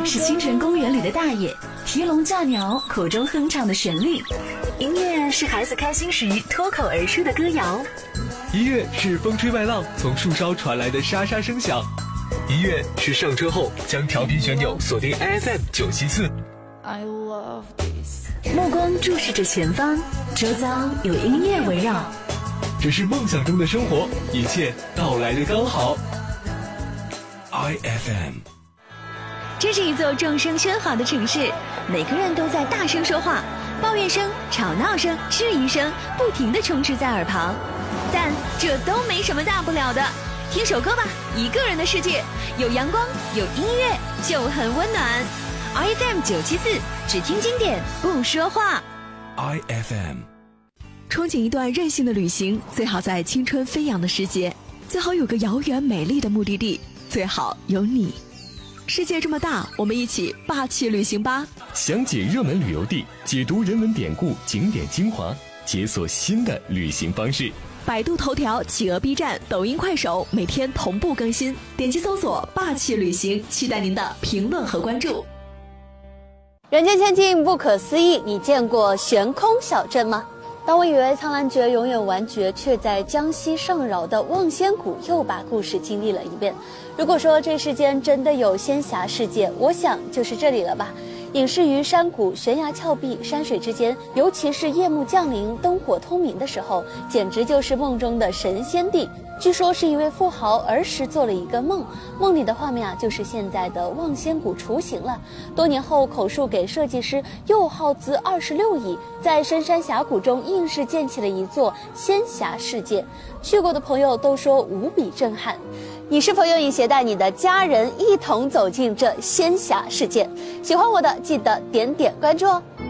是清晨公园里的大爷提笼架鸟口中哼唱的旋律，音乐是孩子开心时脱口而出的歌谣， 音乐是风吹外浪从树梢传来的沙沙声响，音乐是上车后将调频旋钮锁定 FM 974。 目光注视着前方，周遭有音乐围绕， 这是梦想中的生活，一切到来的刚好。IFM， 这是一座众声喧哗的城市，每个人都在大声说话，抱怨声、吵闹声、质疑声不停地充斥在耳旁，但这都没什么大不了的。听首歌吧，一个人的世界，有阳光，有音乐，就很温暖。IFM 974，只听经典，不说话。 IFM， 憧憬一段任性的旅行，最好在青春飞扬的时节，最好有个遥远美丽的目的地，最好有你。世界这么大，我们一起霸气旅行吧！ 详解热门旅游地，解读人文典故、景点精华，解锁新的旅行方式。 百度头条、企鹅 B 站、抖音、快手每天同步更新，点击搜索霸气旅行，期待您的评论和关注。 人间仙境不可思议，你见过悬空小镇吗？当我以为苍兰诀永远完结，却在江西上饶的望仙谷又把故事经历了一遍。如果说这世间真的有仙侠世界，我想就是这里了吧。隐士于山谷、悬崖峭壁、山水之间，尤其是夜幕降临、灯火通明的时候，简直就是梦中的神仙地。据说是一位富豪儿时做了一个梦，梦里的画面就是现在的望仙谷雏形了。多年后口述给设计师，又耗资26亿，在深山峡谷中硬是建起了一座仙侠世界。去过的朋友都说无比震撼。你是否愿意携带你的家人一同走进这仙侠世界？喜欢我的记得点点关注哦。